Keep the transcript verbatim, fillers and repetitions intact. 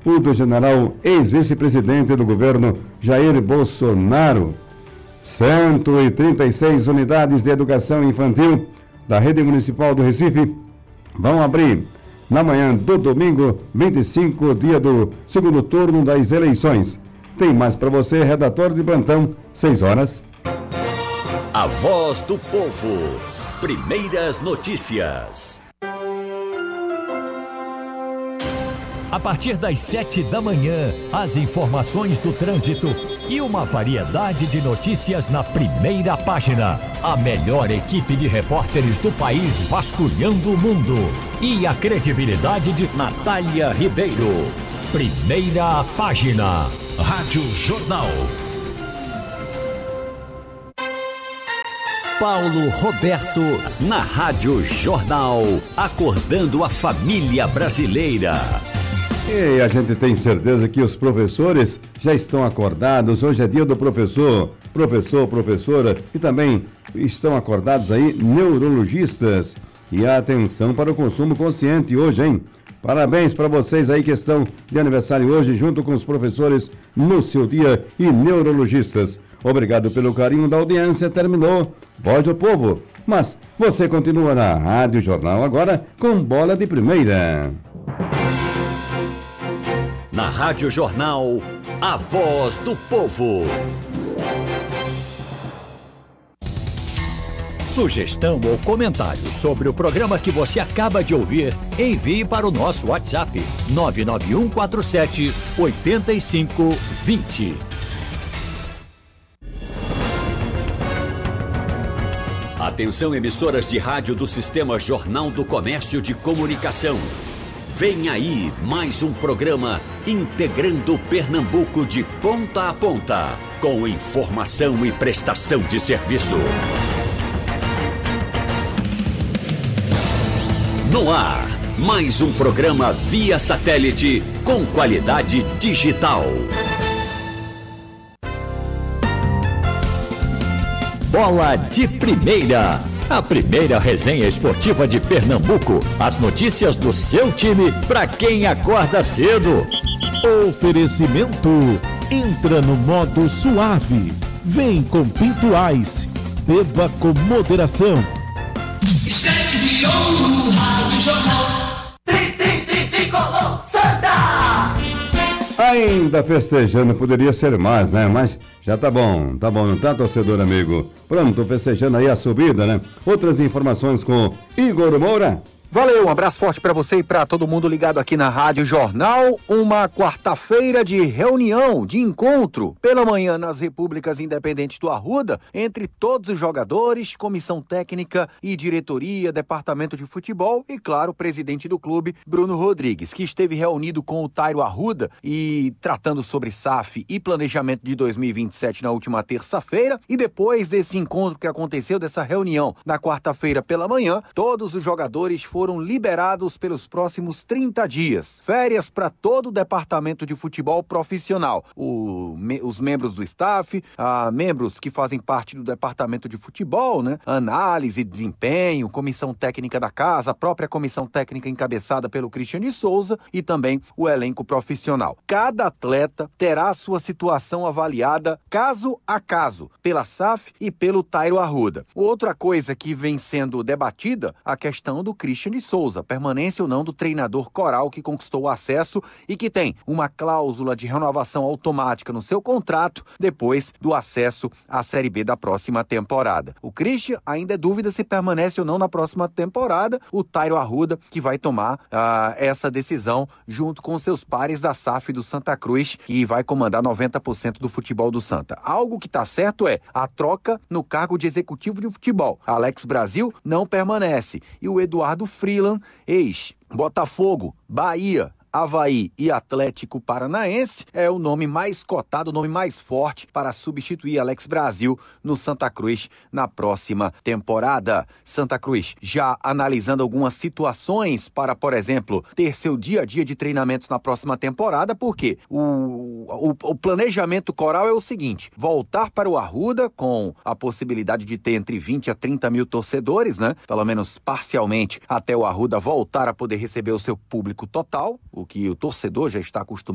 o do general ex-vice-presidente do governo Jair Bolsonaro. cento e trinta e seis unidades de educação infantil da Rede Municipal do Recife vão abrir na manhã do domingo, vinte e cinco, dia do segundo turno das eleições. Tem mais para você, redator de plantão, seis horas. A Voz do Povo. Primeiras notícias. A partir das sete da manhã, as informações do trânsito e uma variedade de notícias na primeira página. A melhor equipe de repórteres do país vasculhando o mundo. E a credibilidade de Natália Ribeiro. Primeira página. Rádio Jornal. Paulo Roberto, na Rádio Jornal, acordando a família brasileira. E a gente tem certeza que os professores já estão acordados. Hoje é dia do professor, professor, professora, e também estão acordados aí neurologistas. E atenção para o consumo consciente hoje, hein? Parabéns para vocês aí que estão de aniversário hoje, junto com os professores no seu dia e neurologistas. Obrigado pelo carinho da audiência. Terminou Voz do Povo. Mas você continua na Rádio Jornal agora com Bola de Primeira. Na Rádio Jornal, a Voz do Povo. Sugestão ou comentário sobre o programa que você acaba de ouvir, envie para o nosso WhatsApp nove nove um quatro sete oito cinco dois zero. Atenção, emissoras de rádio do Sistema Jornal do Comércio de Comunicação. Vem aí mais um programa integrando Pernambuco de ponta a ponta, com informação e prestação de serviço. No ar, mais um programa via satélite com qualidade digital. Bola de Primeira. A primeira resenha esportiva de Pernambuco. As notícias do seu time para quem acorda cedo. Oferecimento. Entra no modo suave. Vem com Pinto Ice. Beba com moderação. Estante de ouro, Rádio Jornal. Tri, tri, tri, tricolor, Santa! Ainda festejando, poderia ser mais, né? Mas já tá bom, tá bom, não tá, torcedor amigo? Pronto, festejando aí a subida, né? Outras informações com Igor Moura. Valeu, um abraço forte para você e para todo mundo ligado aqui na Rádio Jornal. Uma quarta-feira de reunião, de encontro, pela manhã nas Repúblicas Independentes do Arruda, entre todos os jogadores, comissão técnica e diretoria, departamento de futebol e, claro, o presidente do clube, Bruno Rodrigues, que esteve reunido com o Tairo Arruda e tratando sobre S A F e planejamento de dois mil e vinte e sete na última terça-feira. E depois desse encontro que aconteceu, dessa reunião na quarta-feira pela manhã, todos os jogadores foram foram liberados pelos próximos trinta dias. Férias para todo o departamento de futebol profissional. O, me, os membros do staff, ah, membros que fazem parte do departamento de futebol, né? Análise, desempenho, comissão técnica da casa, a própria comissão técnica encabeçada pelo Cristiano Souza e também o elenco profissional. Cada atleta terá sua situação avaliada caso a caso, pela S A F e pelo Tairo Arruda. Outra coisa que vem sendo debatida, a questão do Cristiano Souza, permanência ou não do treinador Coral que conquistou o acesso e que tem uma cláusula de renovação automática no seu contrato depois do acesso à Série B da próxima temporada. O Christian ainda é dúvida se permanece ou não na próxima temporada. O Tairo Arruda que vai tomar uh, essa decisão junto com seus pares da S A F do Santa Cruz, que vai comandar noventa por cento do futebol do Santa. Algo que está certo é a troca no cargo de executivo de futebol. Alex Brasil não permanece e o Eduardo Freeland, ex-Botafogo, Bahia, Avaí e Atlético Paranaense, é o nome mais cotado, o nome mais forte para substituir Alex Brasil no Santa Cruz na próxima temporada. Santa Cruz já analisando algumas situações para, por exemplo, ter seu dia a dia de treinamentos na próxima temporada, porque o, o, o planejamento Coral é o seguinte: voltar para o Arruda com a possibilidade de ter entre vinte a trinta mil torcedores, né? Pelo menos parcialmente, até o Arruda voltar a poder receber o seu público total, o que o torcedor já está acostumado